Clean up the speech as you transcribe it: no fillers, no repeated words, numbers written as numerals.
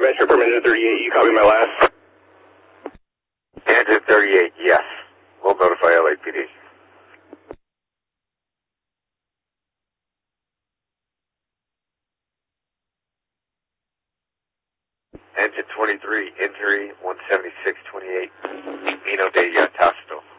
Metro from Engine 38, you copy my last? Engine 38, yes. We'll notify LAPD. Engine 23, injury 17628, Mino de Tasto.